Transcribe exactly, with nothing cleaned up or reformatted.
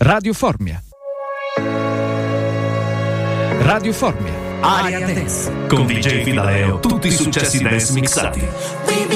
Radio Formia. Radio Formia. Area Dance con D J Fidaleo, tutti i successi dance mixati.